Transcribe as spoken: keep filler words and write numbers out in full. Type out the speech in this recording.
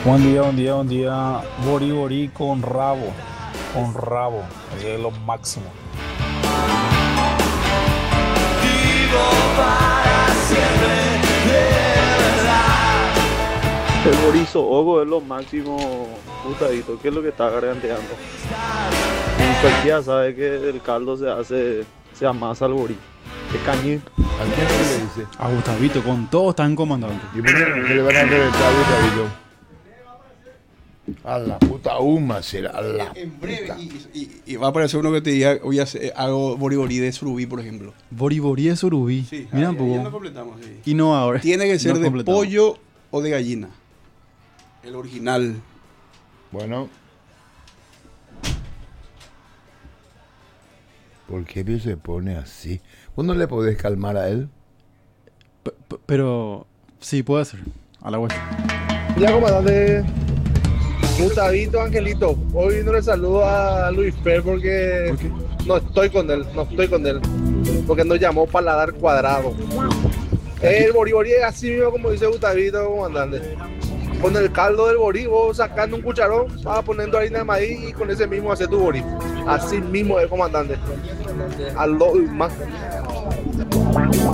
Buen día, buen día, buen día. Bori Bori con rabo, con rabo. Ese es lo máximo. Vivo para siempre, de verdad. El Borizo Ogo es lo máximo, Gustavito. ¿Qué es lo que está garganteando? Y cualquiera sabe que el caldo se hace, se amasa al Bori. Es cañí. ¿A quién se le dice? A Gustavito, con todo están comandando. ¿Y por qué no se le van a reventar a Gustavito? A la puta Uma será, a la En breve, puta. y, y- y va a aparecer uno que te diga, voy a hacer, hago boriborí de surubí, por ejemplo. Boriborí de surubí. Sí, Mira ahí- un ahí ya lo poco. completamos, sí. Innovador. Tiene que ser Lo de completamos. pollo o de gallina. El original. Bueno. ¿Por qué se pone así? ¿Vos no le podés calmar a él? P- p- Pero sí, puede ser. A la vuelta. Ya, comandante. Gustavito, Angelito. Hoy no le saludo a Luis Fer porque ¿Por qué? no estoy con él, no estoy con él. Porque nos llamó paladar cuadrado. El boriborí es así mismo como dice Gustavito, comandante. Con el caldo del borí, vos sacando un cucharón, vas poniendo harina de maíz y con ese mismo hace tu borí. Así mismo es, comandante. Al lo más.